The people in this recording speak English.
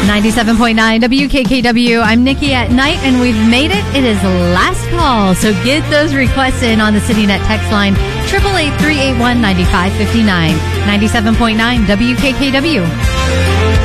97.9 WKKW. I'm Nikki at night, and we've made it. It is last call, so get those requests in on the CityNet text line, 888-381-9559. 97.9 WKKW.